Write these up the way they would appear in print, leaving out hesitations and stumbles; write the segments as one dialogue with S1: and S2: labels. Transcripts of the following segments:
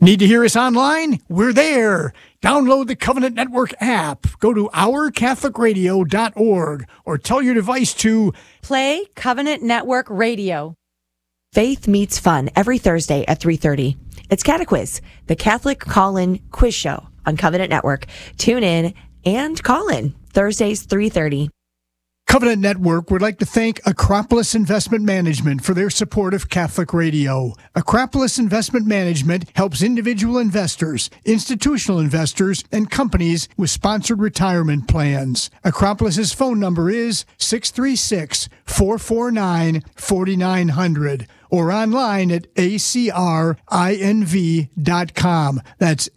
S1: Need to hear us online? We're there. Download the Covenant Network app. Go to ourcatholicradio.org or tell your device to
S2: play Covenant Network Radio.
S3: Faith Meets Fun every Thursday at 3:30. It's Catequiz, the Catholic call-in quiz show on Covenant Network. Tune in and call in Thursdays 3:30.
S1: Covenant Network would like to thank Acropolis Investment Management for their support of Catholic Radio. Acropolis Investment Management helps individual investors, institutional investors, and companies with sponsored retirement plans. Acropolis's phone number is 636-449-4900 or online at acrinv.com. That's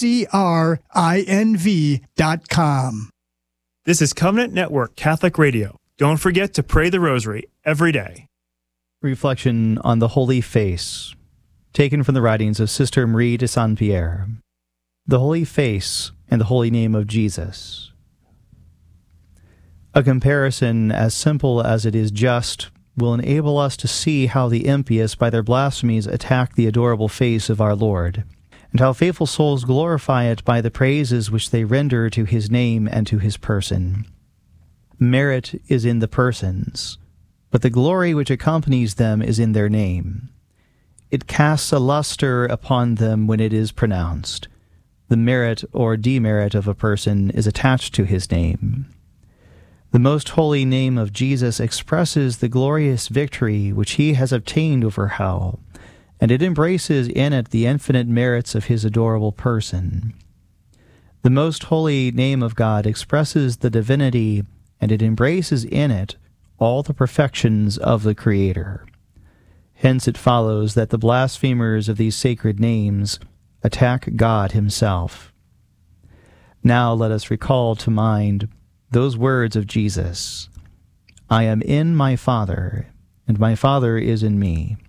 S1: acrinv.com.
S4: This is Covenant Network Catholic Radio. Don't forget to pray the Rosary every day.
S5: Reflection on the Holy Face, taken from the writings of Sister Marie de Saint-Pierre. The Holy Face and the Holy Name of Jesus. A comparison as simple as it is just will enable us to see how the impious by their blasphemies attack the adorable face of our Lord, and how faithful souls glorify it by the praises which they render to his name and to his person. Merit is in the persons, but the glory which accompanies them is in their name. It casts a luster upon them when it is pronounced. The merit or demerit of a person is attached to his name. The most holy name of Jesus expresses the glorious victory which he has obtained over hell, and it embraces in it the infinite merits of his adorable person. The most holy name of God expresses the divinity, and it embraces in it all the perfections of the Creator. Hence it follows that the blasphemers of these sacred names attack God himself. Now let us recall to mind those words of Jesus, "I am in my Father, and my Father is in me."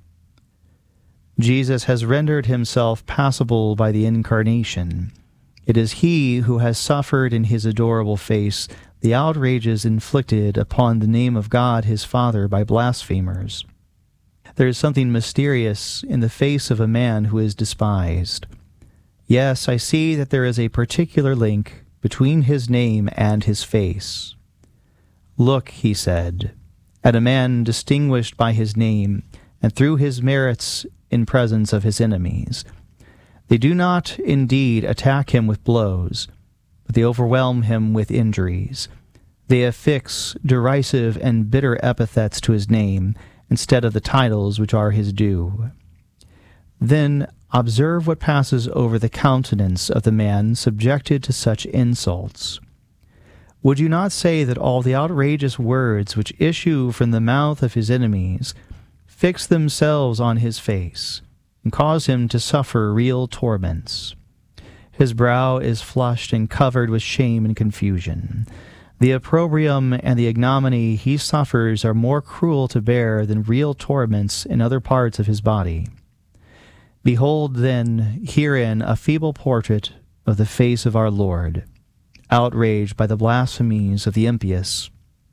S5: Jesus has rendered himself passible by the Incarnation. It is he who has suffered in his adorable face the outrages inflicted upon the name of God his Father by blasphemers. There is something mysterious in the face of a man who is despised. Yes, I see that there is a particular link between his name and his face. "Look," he said, "at a man distinguished by his name, and through his merits in presence of his enemies. They do not, indeed, attack him with blows, but they overwhelm him with injuries. They affix derisive and bitter epithets to his name, instead of the titles which are his due. Then observe what passes over the countenance of the man subjected to such insults. Would you not say that all the outrageous words which issue from the mouth of his enemies fix themselves on his face, and cause him to suffer real torments? His brow is flushed and covered with shame and confusion. The opprobrium and the ignominy he suffers are more cruel to bear than real torments in other parts of his body. Behold, then, herein a feeble portrait of the face of our Lord, outraged by the blasphemies of the impious.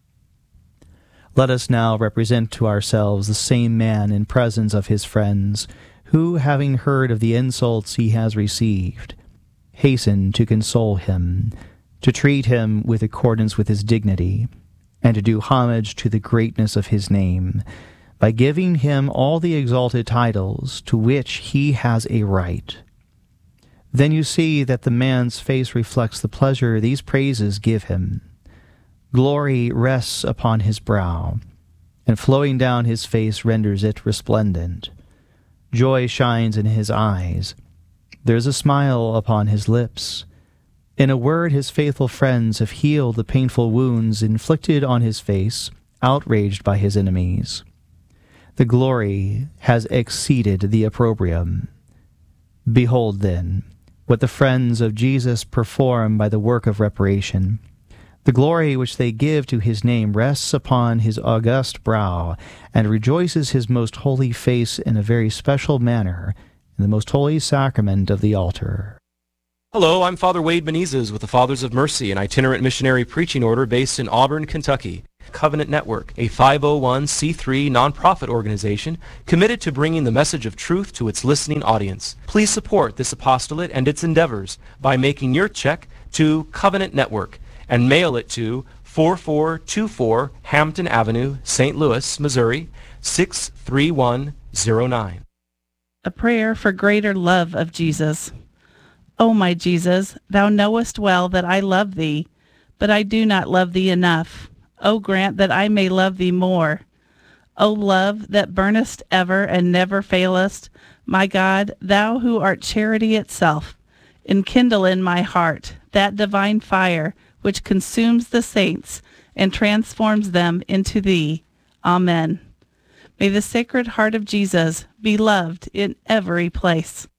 S5: Let us now represent to ourselves the same man in presence of his friends, who, having heard of the insults he has received, hasten to console him, to treat him with accordance with his dignity, and to do homage to the greatness of his name, by giving him all the exalted titles to which he has a right. Then you see that the man's face reflects the pleasure these praises give him. Glory rests upon his brow, and flowing down his face renders it resplendent. Joy shines in his eyes. There is a smile upon his lips. In a word, his faithful friends have healed the painful wounds inflicted on his face, outraged by his enemies. The glory has exceeded the opprobrium. Behold, then, what the friends of Jesus perform by the work of reparation. The glory which they give to his name rests upon his august brow, and rejoices his most holy face in a very special manner in the most holy sacrament of the altar.
S6: Hello, I'm Father Wade Menezes with the Fathers of Mercy, an itinerant missionary preaching order based in Auburn, Kentucky. Covenant Network, a 501c3 nonprofit organization committed to bringing the message of truth to its listening audience. Please support this apostolate and its endeavors by making your check to Covenant Network and mail it to 4424 Hampton Avenue, St. Louis, Missouri, 63109.
S7: A prayer for greater love of Jesus. O my Jesus, thou knowest well that I love thee, but I do not love thee enough. O grant that I may love thee more. O love that burnest ever and never failest, my God, thou who art charity itself, enkindle in my heart that divine fire which consumes the saints and transforms them into thee. Amen. May the Sacred Heart of Jesus be loved in every place.